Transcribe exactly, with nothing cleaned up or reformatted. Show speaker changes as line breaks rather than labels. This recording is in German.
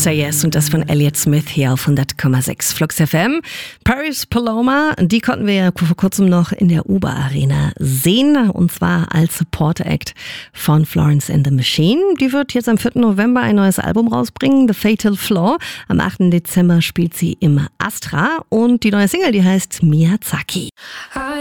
Say Yes und das von Elliott Smith hier auf hundert Komma sechs Flux F M. Paris Paloma, die konnten wir ja vor kurzem noch in der Uber Arena sehen und zwar als Support Act von Florence and the Machine. Die wird jetzt am vierten November ein neues Album rausbringen, The Fatal Flaw. Am achten Dezember spielt sie im Astra und die neue Single, die heißt Miyazaki.